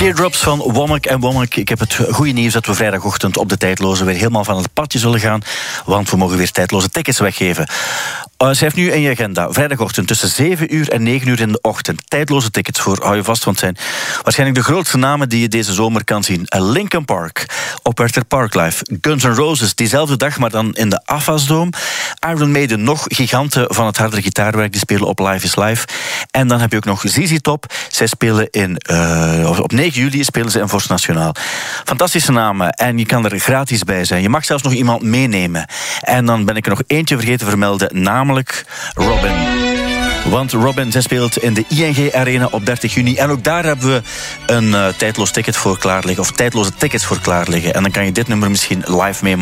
Teardrops van Womack en Womack. Ik heb het goede nieuws dat we vrijdagochtend op de Tijdloze weer helemaal van het padje zullen gaan, want we mogen weer tijdloze tickets weggeven. Schrijf nu in je agenda, vrijdagochtend tussen 7 uur en 9 uur in de ochtend. Tijdloze tickets voor, hou je vast, want het zijn waarschijnlijk de grootste namen die je deze zomer kan zien. Linkin Park, op Werchter Parklife, Guns N' Roses, diezelfde dag, maar dan in de Afasdome. Iron Maiden, nog giganten van het harde gitaarwerk, die spelen op Live is Live. En dan heb je ook nog ZZ Top. Zij spelen op 9 juli spelen ze in Vorst Nationaal. Fantastische namen en je kan er gratis bij zijn. Je mag zelfs nog iemand meenemen. En dan ben ik er nog eentje vergeten te vermelden, namelijk Robin. Want Robin, zij speelt in de ING Arena op 30 juni. En ook daar hebben we een tijdloos ticket voor klaar liggen. Of tijdloze tickets voor klaar liggen. En dan kan je dit nummer misschien live meemaken.